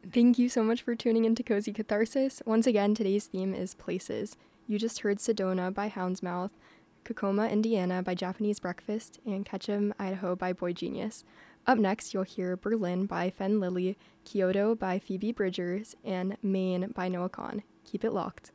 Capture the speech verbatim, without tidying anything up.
Thank you so much for tuning into Cozy Catharsis. Once again, today's theme is places. You just heard Sedona by Houndsmouth, Kokoma, Indiana by Japanese Breakfast, and Ketchum, Idaho by Boy Genius. Up next, you'll hear Berlin by Fen Lily, Kyoto by Phoebe Bridgers, and Maine by Noah Kahn. Keep it locked.